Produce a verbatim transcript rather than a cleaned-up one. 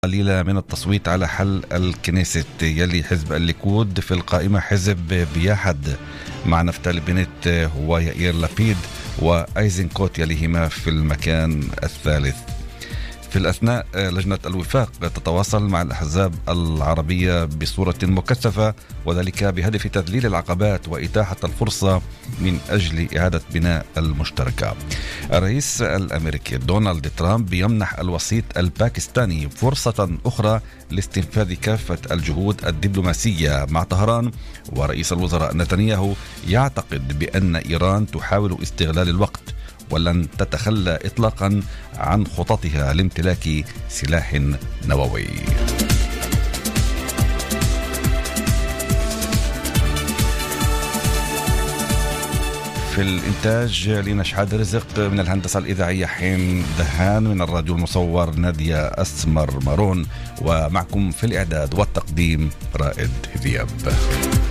قليلة من التصويت على حل الكنيست يلي حزب الليكود في القائمة حزب بياحد مع نفتالي بنت ويائير لابيد وأيزنكوت يليهما في المكان الثالث. في الأثناء لجنة الوفاق تتواصل مع الأحزاب العربية بصورة مكثفة، وذلك بهدف تذليل العقبات وإتاحة الفرصة من أجل إعادة بناء المشتركة. الرئيس الأمريكي دونالد ترامب يمنح الوسيط الباكستاني فرصة أخرى لاستنفاذ كافة الجهود الدبلوماسية مع طهران، ورئيس الوزراء نتنياهو يعتقد بأن إيران تحاول استغلال الوقت ولن تتخلى إطلاقا عن خططها لامتلاك سلاح نووي. في الإنتاج لينا شحاد رزق، من الهندسة الإذاعية حين دهان، من الراديو المصور نادية أسمر مارون، ومعكم في الإعداد والتقديم رائد هذياب.